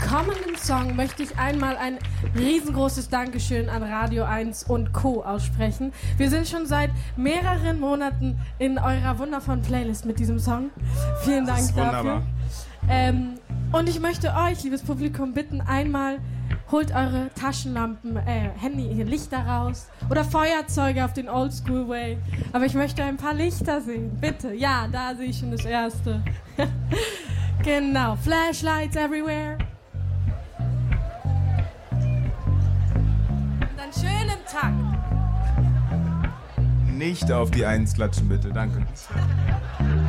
kommenden Song möchte ich einmal ein riesengroßes Dankeschön an Radio 1 und Co. aussprechen. Wir sind schon seit mehreren Monaten in eurer wundervollen Playlist mit diesem Song. Vielen Dank dafür. Und ich möchte euch, liebes Publikum, bitten, einmal holt eure Taschenlampen, Handy, Lichter raus oder Feuerzeuge auf den Oldschool Way. Aber ich möchte ein paar Lichter sehen, bitte. Ja, da sehe ich schon das erste. Genau, Flashlights everywhere. Und dann schön im Takt. Nicht auf die Eins klatschen, bitte. Danke.